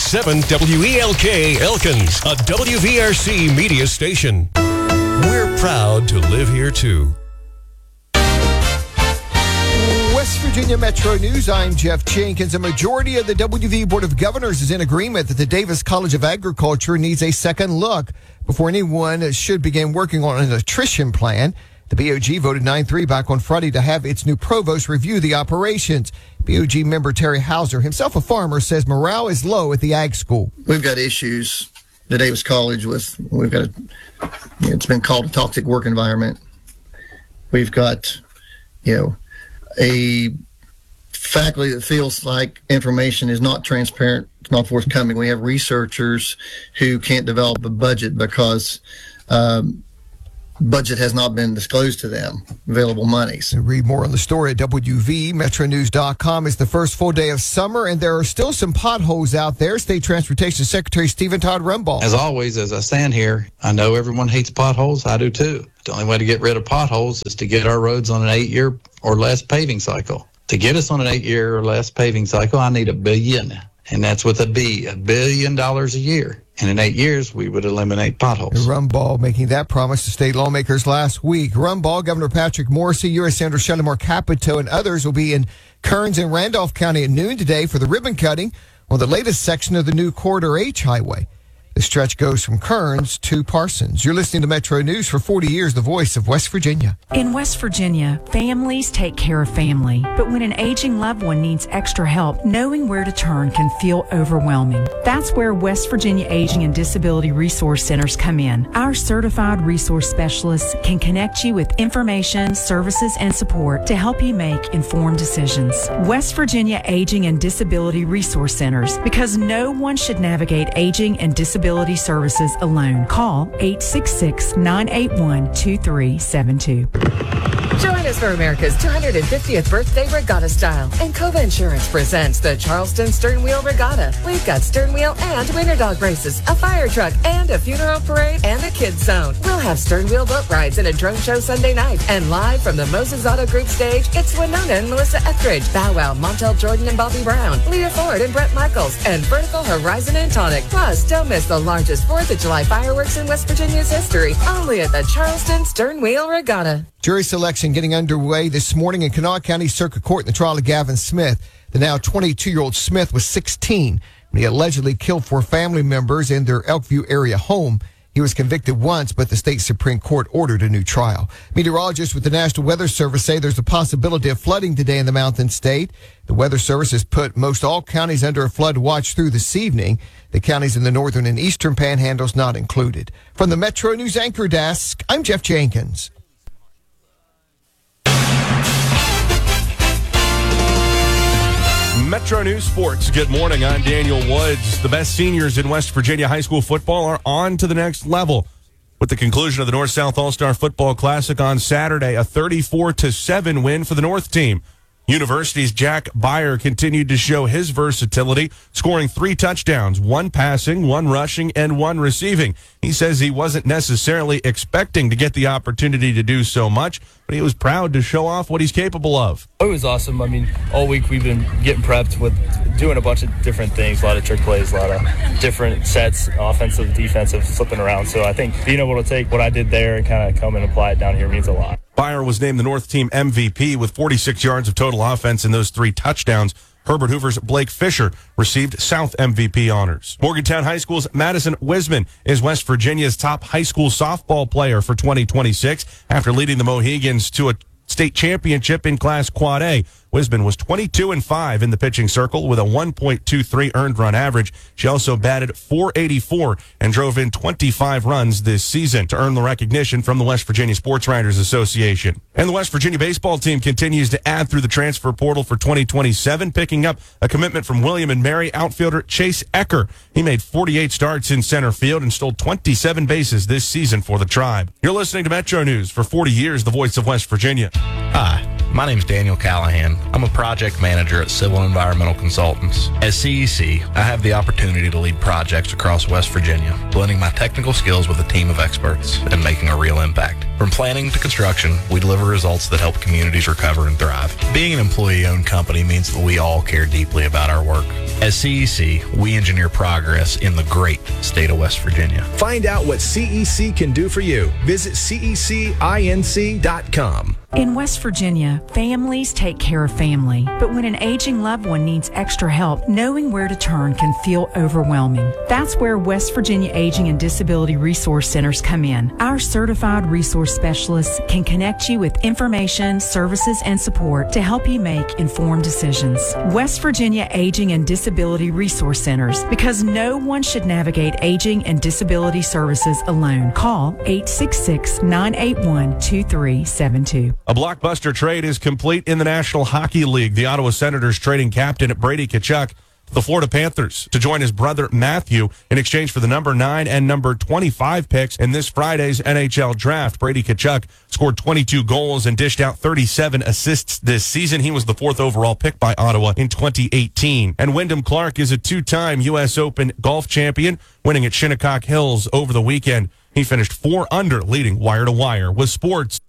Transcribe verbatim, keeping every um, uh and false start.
seven W E L K Elkins, a W V R C media station. We're proud to live here, too. West Virginia Metro News, I'm Jeff Jenkins. A majority of the W V Board of Governors is in agreement that the Davis College of Agriculture needs a second look before anyone should begin working on an attrition plan. The B O G voted nine three back on Friday to have its new provost review the operations. B O G member Terry Hauser, himself a farmer, says morale is low at the ag school. We've got issues at Davis College with, we've got, a, it's been called a toxic work environment. We've got, you know, a faculty that feels like information is not transparent, it's not forthcoming. We have researchers who can't develop a budget because um, budget has not been disclosed to them, available monies. Read more on the story at W V Metro News dot com. It's the first full day of summer, and there are still some potholes out there. State Transportation Secretary Stephen Todd Rumball. As always, as I stand here, I know everyone hates potholes. I do too. The only way to get rid of potholes is to get our roads on an eight-year or less paving cycle. To get us on an eight-year or less paving cycle, I need a billion, and that's with a B, a billion dollars a year. And in eight years, we would eliminate potholes. Rumball making that promise to state lawmakers last week. Rumball, Governor Patrick Morrisey, U S Senator Shalimar Capito, and others will be in Kearns and Randolph County at noon today for the ribbon cutting on the latest section of the new Corridor H Highway. The stretch goes from Kearns to Parsons. You're listening to Metro News. For forty years, the voice of West Virginia. In West Virginia, families take care of family. But when an aging loved one needs extra help, knowing where to turn can feel overwhelming. That's where West Virginia Aging and Disability Resource Centers come in. Our certified resource specialists can connect you with information, services, and support to help you make informed decisions. West Virginia Aging and Disability Resource Centers, because no one should navigate aging and disability services alone. Call eight six six, nine eight one, two three seven two. Join us for America's two hundred fiftieth birthday regatta style. And Cova Insurance presents the Charleston Stern Wheel Regatta. We've got stern wheel and winter dog races, a fire truck, and a funeral parade, and a kids zone. We'll have stern wheel boat rides and a drone show Sunday night. And live from the Moses Auto Group stage, it's Winona and Melissa Etheridge, Bow Wow, Montel Jordan and Bobby Brown, Leah Ford and Brett Michaels, and Vertical Horizon and Tonic. Plus, don't miss the largest fourth of July fireworks in West Virginia's history, only at the Charleston Stern Wheel Regatta. Jury selection getting underway this morning in Kanawha County Circuit Court in the trial of Gavin Smith. The now twenty-two-year-old Smith was sixteen when he allegedly killed four family members in their Elkview area home. He was convicted once, but the state Supreme Court ordered a new trial. Meteorologists with the National Weather Service say there's a possibility of flooding today in the Mountain State. The Weather Service has put most all counties under a flood watch through this evening. The counties in the northern and eastern panhandles not included. From the Metro News Anchor Desk, I'm Jeff Jenkins. Metro News Sports. Good morning. I'm Daniel Woods. The best seniors in West Virginia high school football are on to the next level. With the conclusion of the North-South All-Star Football Classic on Saturday, a thirty-four to seven win for the North team. University's Jack Byer continued to show his versatility, scoring three touchdowns, one passing, one rushing, and one receiving. He says he wasn't necessarily expecting to get the opportunity to do so much, but he was proud to show off what he's capable of. It was awesome. I mean, all week we've been getting prepped with doing a bunch of different things, a lot of trick plays, a lot of different sets, offensive, defensive, flipping around. So I think being able to take what I did there and kind of come and apply it down here means a lot. Byer was named the North Team M V P with forty-six yards of total offense in those three touchdowns. Herbert Hoover's Blake Fisher received South M V P honors. Morgantown High School's Madison Wisman is West Virginia's top high school softball player for twenty twenty-six after leading the Mohegans to a state championship in Class Quad A. Wisman was twenty-two and five in the pitching circle with a one point two three earned run average. She also batted four eighty-four and drove in twenty-five runs this season to earn the recognition from the West Virginia Sports Writers Association. And the West Virginia baseball team continues to add through the transfer portal for twenty twenty-seven, picking up a commitment from William and Mary outfielder Chase Ecker. He made forty-eight starts in center field and stole twenty-seven bases this season for the Tribe. You're listening to Metro News. For forty years, the voice of West Virginia. Hi. My name's Daniel Callahan. I'm a project manager at Civil and Environmental Consultants. At C E C, I have the opportunity to lead projects across West Virginia, blending my technical skills with a team of experts and making a real impact. From planning to construction, we deliver results that help communities recover and thrive. Being an employee-owned company means that we all care deeply about our work. At C E C, we engineer progress in the great state of West Virginia. Find out what C E C can do for you. Visit C E C inc dot com. In West Virginia, families take care of family. But when an aging loved one needs extra help, knowing where to turn can feel overwhelming. That's where West Virginia Aging and Disability Resource Centers come in. Our certified resource specialists can connect you with information, services, and support to help you make informed decisions. West Virginia Aging and Disability Resource Centers, because no one should navigate aging and disability services alone. Call eight six six, nine eight one, two three seven two. A blockbuster trade is complete in the National Hockey League. The Ottawa Senators trading captain Brady Tkachuk to the Florida Panthers to join his brother Matthew in exchange for the number nine and number twenty-five picks in this Friday's N H L draft. Brady Tkachuk scored twenty-two goals and dished out thirty-seven assists this season. He was the fourth overall pick by Ottawa in twenty eighteen. And Wyndham Clark is a two-time U S Open golf champion, winning at Shinnecock Hills over the weekend. He finished four under, leading wire to wire with sports.